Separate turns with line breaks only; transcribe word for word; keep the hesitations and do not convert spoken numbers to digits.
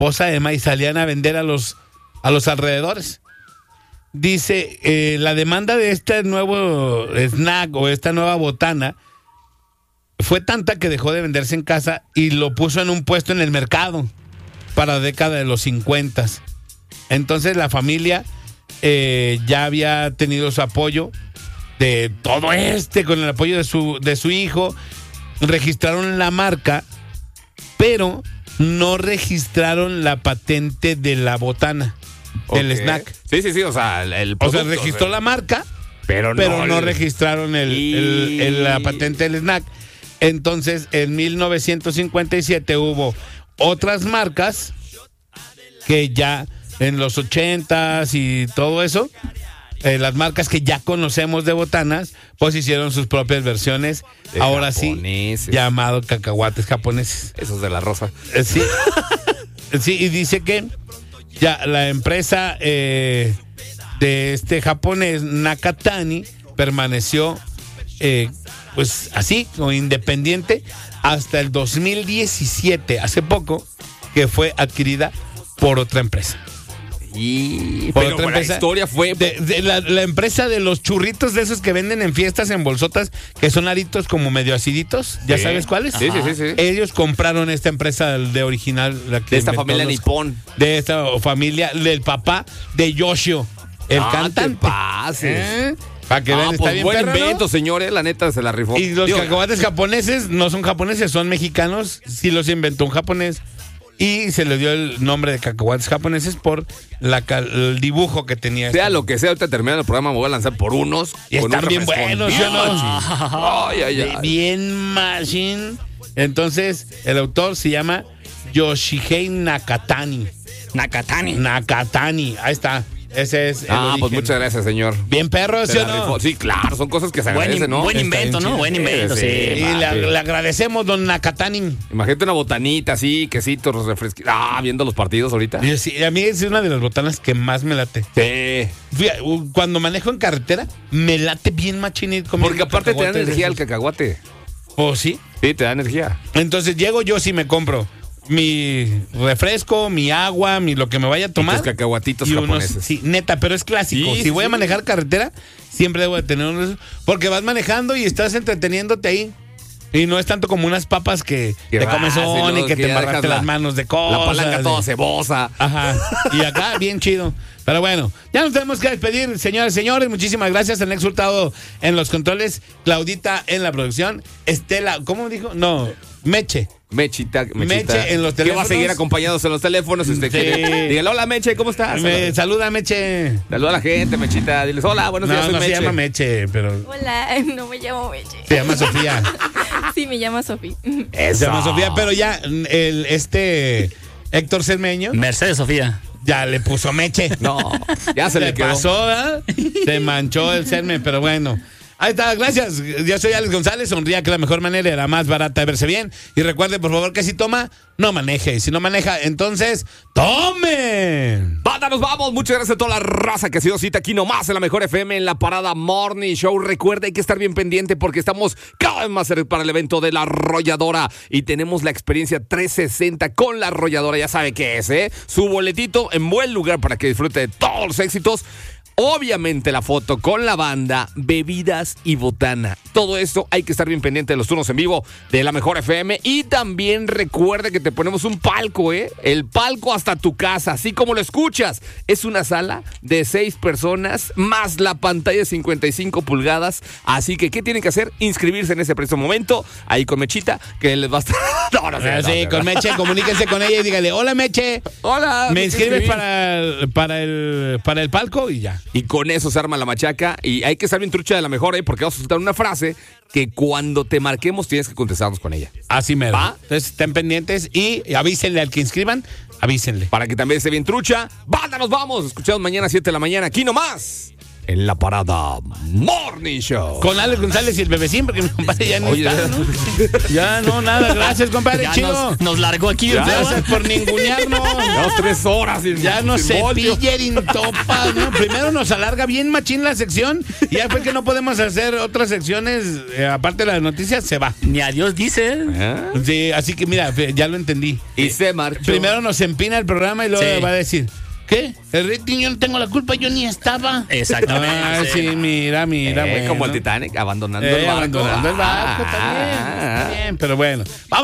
poza de maíz, salían a vender a los, a los alrededores. Dice, eh, la demanda de este nuevo snack o esta nueva botana fue tanta que dejó de venderse en casa y lo puso en un puesto en el mercado para la década de los cincuenta. Entonces la familia eh, ya había tenido su apoyo de todo este, con el apoyo de su, de su hijo. Registraron la marca, pero no registraron la patente de la botana. Okay. Del snack.
Sí, sí, sí, o sea, el, el
producto, o sea, registró o sea, la marca, pero, pero no, no el... registraron el, y... el, el, la patente del snack. Entonces, en mil novecientos cincuenta y siete hubo otras marcas que ya en los ochentas y todo eso, eh, las marcas que ya conocemos de botanas, pues hicieron sus propias versiones, de ahora japoneses. Sí, llamado cacahuates japoneses.
Esos de la rosa.
Eh, sí, sí, y dice que ya la empresa eh, de este japonés, Nakatani, permaneció eh, pues así, como independiente, hasta el dos mil diecisiete, hace poco, que fue adquirida por otra empresa.
Y por pero otra empresa, la historia fue
de, de la, la empresa de los churritos de esos que venden en fiestas en bolsotas, que son aritos como medio aciditos, ¿ya sí. sabes cuáles?
Sí, sí, sí, sí.
Ellos compraron esta empresa de original, la que
de esta familia los, nipón,
de esta familia del papá de Yoshio, el
ah,
cantante.
Te pases. ¿Eh?
Para que
ah,
vean,
pues
está bien
buen
perro,
invento,
¿no?
señores, la neta se la rifó.
Y los
Digo,
cacahuates japoneses no son japoneses, son mexicanos, sí los inventó un japonés. Y se le dio el nombre de cacahuates japoneses por la, el dibujo que tenía.
Sea
este.
lo que sea, ahorita terminando el programa me voy a lanzar por unos.
Y están bien buenos, ¿sí o
no? Ay, ay, ay.
Bien machine. Entonces, el autor se llama Yoshihei Nakatani.
Nakatani.
Nakatani, ahí está. Ese es el
Ah,
origen.
pues muchas gracias, señor.
Bien perro, ¿sí o no?
Sí, claro, son cosas que se
buen,
agradecen, ¿no?
Buen invento, ¿no? Buen invento, sí.
sí. Y le, le agradecemos, don Nakatani.
Imagínate una botanita así, quesitos, refresquitos. Ah, viendo los partidos ahorita.
Sí, a mí es una de las botanas que más me late.
Sí.
Fíjate, cuando manejo en carretera, me late bien machinito.
Porque aparte te da energía el cacahuate.
¿Oh, sí?
Sí, te da energía.
Entonces llego yo sí me compro mi refresco, mi agua, mi lo que me vaya a tomar.
Y tus cacahuatitos
y unos,
japoneses.
Sí, neta, pero es clásico.
Sí,
si voy
sí.
a manejar carretera, siempre debo de tener unos. Porque vas manejando y estás entreteniéndote ahí. Y no es tanto como unas papas que
Qué
te comes son y que, que te embarraste las manos de cosas.
La palanca toda cebosa.
Ajá. Y acá, bien chido. Pero bueno, ya nos tenemos que despedir, señores, señores. Muchísimas gracias. El Nex Hurtado en los controles. Claudita en la producción. Estela, ¿cómo dijo? No, Meche.
Mechita, Mechita.
Meche en los teléfonos.
Que va a seguir acompañados en los teléfonos si usted
sí.
quiere. Dígale, hola Meche, ¿cómo estás?
Me, saluda Meche.
Saluda a la gente, Mechita. Diles, hola, buenos
no,
días, soy
no
Meche.
se llama Meche, pero...
Hola, no me llamo Meche.
Se llama Sofía.
Sí, me llama Sofía.
Eso. Se llama Sofía, pero ya el este Héctor Cermeño.
Mercedes Sofía.
Ya le puso Meche.
No, ya se le,
le
quedó.
pasó, ¿verdad? Se manchó el Cermen, pero bueno. Ahí está, gracias. Yo soy Alex González. Sonría que la mejor manera y la más barata de verse bien. Y recuerde, por favor, que si toma, no maneje. Y si no maneja, entonces, ¡tome!
Banda, nos vamos. Muchas gracias a toda la raza que ha sido cita aquí nomás en la mejor F M en la Parada Morning Show. Recuerda, hay que estar bien pendiente porque estamos cada vez más cerca para el evento de La Arrolladora. Y tenemos la experiencia trescientos sesenta con La Arrolladora. Ya sabe qué es, ¿eh? Su boletito en buen lugar para que disfrute de todos los éxitos. Obviamente la foto con la banda, bebidas y botana. Todo esto hay que estar bien pendiente de los turnos en vivo de la mejor F M. Y también recuerda que te ponemos un palco, ¿eh? El palco hasta tu casa, así como lo escuchas. Es una sala de seis personas más la pantalla de cincuenta y cinco pulgadas. Así que, ¿qué tienen que hacer? Inscribirse en ese preciso momento. Ahí con Mechita, que les va a estar... No, no,
ah,
no,
sí,
no,
con
no.
Meche, comuníquense con ella y dígale, hola Meche.
Hola.
Me inscribes para el, para, el, para el palco y ya.
Y con eso se arma la machaca. Y hay que estar bien trucha de la mejor, ¿eh? Porque vamos a soltar una frase que cuando te marquemos tienes que contestarnos con ella.
Así mero.
¿Va?
Entonces estén pendientes y avísenle al que inscriban, avísenle.
Para que también esté bien trucha. ¡Banda, nos vamos! Escuchamos mañana a siete de la mañana. Aquí nomás. en la parada Morning Show.
Con Alex González y el bebecín, porque mi compadre ya no
Oye,
está, ¿no? Ya no, nada, gracias, compadre,
Ya
chido.
nos, nos largó aquí.
Ya.
feo.
Gracias por ningunearnos.
Llevamos tres horas sin,
Ya no
sin
se
voltio.
pillen topas, ¿no? Primero nos alarga bien machín la sección y ya fue que no podemos hacer otras secciones, eh, aparte de las noticias, se va.
Ni adiós dice.
¿Eh?
Sí, así que mira, fe- ya lo entendí.
Y se marchó.
Primero nos empina el programa y luego
Sí.
va a decir, ¿qué? El rating yo no tengo la culpa, yo ni estaba.
Exactamente.
Ah, sí, mira, mira,
Eh,
bueno.
como el Titanic, abandonando
Eh,
el barco.
abandonando el barco,
Ah,
está bien,
ah, ah.
está bien, pero bueno. Vamos.